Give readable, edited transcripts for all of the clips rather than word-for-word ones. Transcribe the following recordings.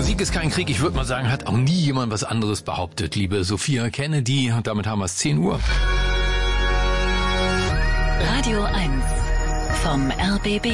Musik ist kein Krieg. Ich würde mal sagen, hat auch nie jemand was anderes behauptet, liebe Sophia Kennedy. Und damit haben wir es 10 Uhr. Radio 1 vom RBB.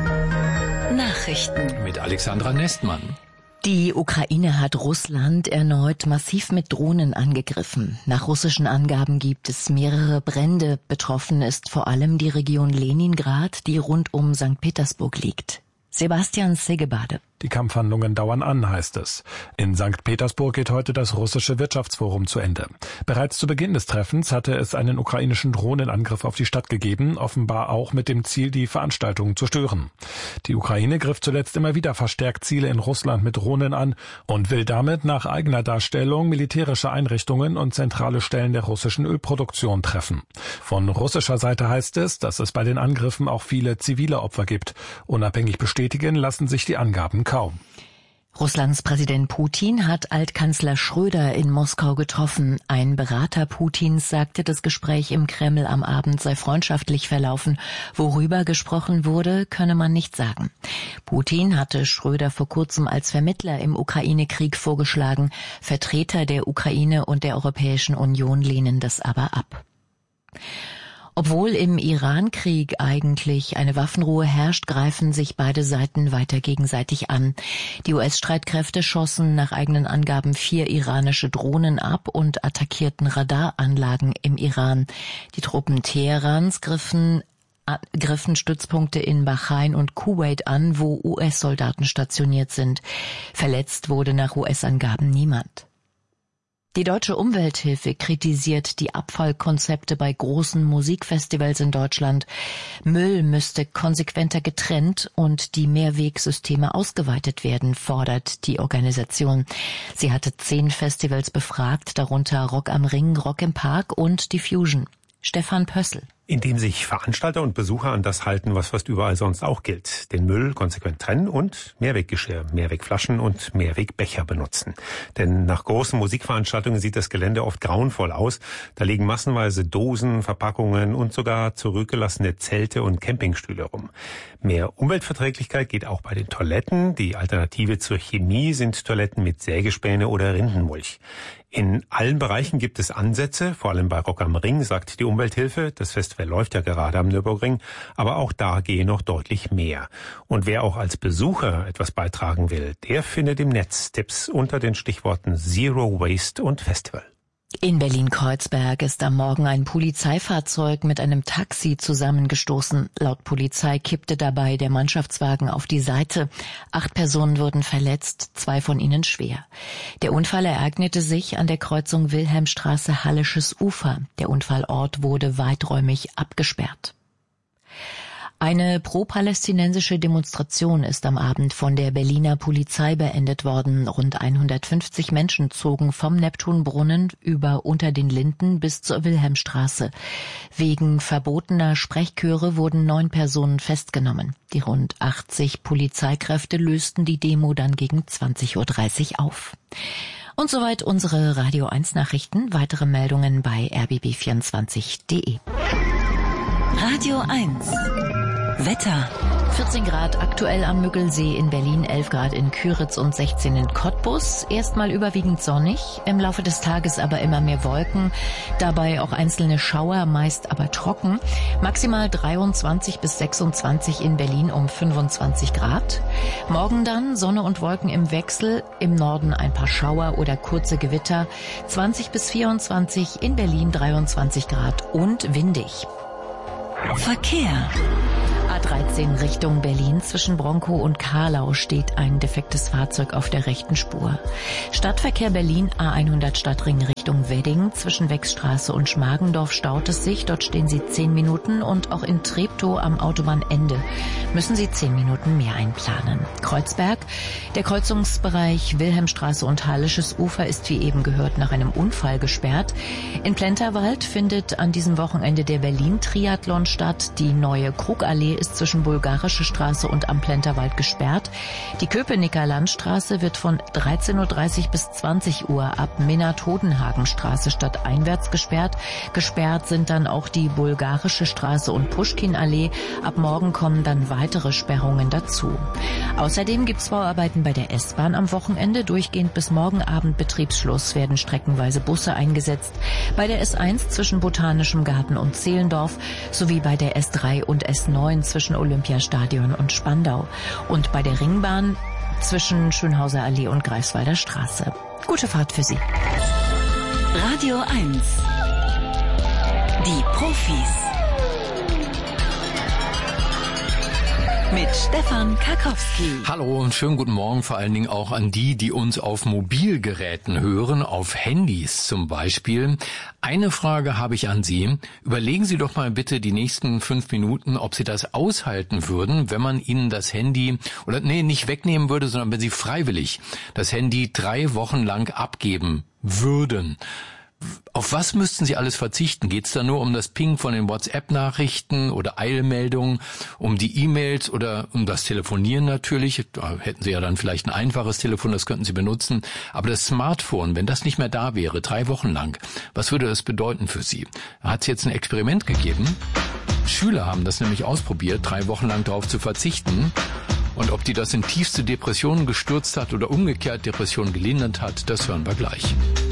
Nachrichten Mit Alexandra Nestmann. Die Ukraine hat Russland erneut massiv mit Drohnen angegriffen. Nach russischen Angaben gibt es mehrere Brände. Betroffen ist vor allem die Region Leningrad, die rund um St. Petersburg liegt. Sebastian Segebade. Die Kampfhandlungen dauern an, heißt es. In St. Petersburg geht heute das russische Wirtschaftsforum zu Ende. Bereits zu Beginn des Treffens hatte es einen ukrainischen Drohnenangriff auf die Stadt gegeben, offenbar auch mit dem Ziel, die Veranstaltung zu stören. Die Ukraine griff zuletzt immer wieder verstärkt Ziele in Russland mit Drohnen an und will damit nach eigener Darstellung militärische Einrichtungen und zentrale Stellen der russischen Ölproduktion treffen. Von russischer Seite heißt es, dass es bei den Angriffen auch viele zivile Opfer gibt. Unabhängig bestätigen lassen sich die Angaben kaum. Russlands Präsident Putin hat Altkanzler Schröder in Moskau getroffen. Ein Berater Putins sagte, das Gespräch im Kreml am Abend sei freundschaftlich verlaufen. Worüber gesprochen wurde, könne man nicht sagen. Putin hatte Schröder vor kurzem als Vermittler im Ukraine-Krieg vorgeschlagen. Vertreter der Ukraine und der Europäischen Union lehnen das aber ab. Obwohl im Iran-Krieg eigentlich eine Waffenruhe herrscht, greifen sich beide Seiten weiter gegenseitig an. Die US-Streitkräfte schossen nach eigenen Angaben 4 iranische Drohnen ab und attackierten Radaranlagen im Iran. Die Truppen Teherans griffen Stützpunkte in Bahrain und Kuwait an, wo US-Soldaten stationiert sind. Verletzt wurde nach US-Angaben niemand. Die Deutsche Umwelthilfe kritisiert die Abfallkonzepte bei großen Musikfestivals in Deutschland. Müll müsste konsequenter getrennt und die Mehrwegsysteme ausgeweitet werden, fordert die Organisation. Sie hatte 10 Festivals befragt, darunter Rock am Ring, Rock im Park und die Fusion. Stefan Pössl. Indem sich Veranstalter und Besucher an das halten, was fast überall sonst auch gilt. Den Müll konsequent trennen und Mehrweggeschirr, Mehrwegflaschen und Mehrwegbecher benutzen. Denn nach großen Musikveranstaltungen sieht das Gelände oft grauenvoll aus. Da liegen massenweise Dosen, Verpackungen und sogar zurückgelassene Zelte und Campingstühle rum. Mehr Umweltverträglichkeit geht auch bei den Toiletten. Die Alternative zur Chemie sind Toiletten mit Sägespäne oder Rindenmulch. In allen Bereichen gibt es Ansätze, vor allem bei Rock am Ring, sagt die Umwelthilfe. Das Festival läuft ja gerade am Nürburgring, aber auch da gehe noch deutlich mehr. Und wer auch als Besucher etwas beitragen will, der findet im Netz Tipps unter den Stichworten Zero Waste und Festival. In Berlin-Kreuzberg ist am Morgen ein Polizeifahrzeug mit einem Taxi zusammengestoßen. Laut Polizei kippte dabei der Mannschaftswagen auf die Seite. 8 Personen wurden verletzt, 2 von ihnen schwer. Der Unfall ereignete sich an der Kreuzung Wilhelmstraße Hallisches Ufer. Der Unfallort wurde weiträumig abgesperrt. Eine pro-palästinensische Demonstration ist am Abend von der Berliner Polizei beendet worden. Rund 150 Menschen zogen vom Neptunbrunnen über Unter den Linden bis zur Wilhelmstraße. Wegen verbotener Sprechchöre wurden 9 Personen festgenommen. Die rund 80 Polizeikräfte lösten die Demo dann gegen 20:30 Uhr auf. Und soweit unsere Radio 1 Nachrichten. Weitere Meldungen bei rbb24.de. Radio 1 Wetter. 14 Grad aktuell am Müggelsee in Berlin, 11 Grad in Küritz und 16 in Cottbus. Erstmal überwiegend sonnig, im Laufe des Tages aber immer mehr Wolken, dabei auch einzelne Schauer, meist aber trocken. Maximal 23 bis 26 in Berlin um 25 Grad. Morgen dann Sonne und Wolken im Wechsel, im Norden ein paar Schauer oder kurze Gewitter. 20 bis 24 in Berlin, 23 Grad und windig. Verkehr. A13 Richtung Berlin. Zwischen Bronkow und Karlau steht ein defektes Fahrzeug auf der rechten Spur. Stadtverkehr Berlin, A100 Stadtring Richtung Wedding. Zwischen Wechstraße und Schmargendorf staut es sich. Dort stehen Sie 10 Minuten und auch in Treptow am Autobahnende müssen Sie 10 Minuten mehr einplanen. Kreuzberg. Der Kreuzungsbereich Wilhelmstraße und Hallisches Ufer ist wie eben gehört nach einem Unfall gesperrt. In Plenterwald findet an diesem Wochenende der Berlin-Triathlon statt. Die neue Krugallee ist zwischen Bulgarische Straße und am Plenterwald gesperrt. Die Köpenicker Landstraße wird von 13:30 bis 20 Uhr ab Minna-Todenhagen Martinenbrückenstraße stadteinwärts gesperrt. Gesperrt sind dann auch die Bulgarische Straße und Puschkinallee. Ab morgen kommen dann weitere Sperrungen dazu. Außerdem gibt es Bauarbeiten bei der S-Bahn am Wochenende. Durchgehend bis morgen Abend Betriebsschluss werden streckenweise Busse eingesetzt. Bei der S1 zwischen Botanischem Garten und Zehlendorf sowie bei der S3 und S9 zwischen Olympiastadion und Spandau. Und bei der Ringbahn zwischen Schönhauser Allee und Greifswalder Straße. Gute Fahrt für Sie. Radio 1. Die Profis. Mit Stefan Karkowski. Hallo und schönen guten Morgen vor allen Dingen auch an die uns auf Mobilgeräten hören, auf Handys zum Beispiel. Eine Frage habe ich an Sie. Überlegen Sie doch mal bitte die nächsten 5 Minuten, ob Sie das aushalten würden, wenn man Ihnen das Handy, nicht wegnehmen würde, sondern wenn Sie freiwillig das Handy 3 Wochen lang abgeben würden. Auf was müssten Sie alles verzichten? Geht es da nur um das Ping von den WhatsApp-Nachrichten oder Eilmeldungen, um die E-Mails oder um das Telefonieren natürlich? Da hätten Sie ja dann vielleicht ein einfaches Telefon, das könnten Sie benutzen. Aber das Smartphone, wenn das nicht mehr da wäre, 3 Wochen lang, was würde das bedeuten für Sie? Da hat es jetzt ein Experiment gegeben. Schüler haben das nämlich ausprobiert, 3 Wochen lang darauf zu verzichten. Und ob die das in tiefste Depressionen gestürzt hat oder umgekehrt Depressionen gelindert hat, das hören wir gleich.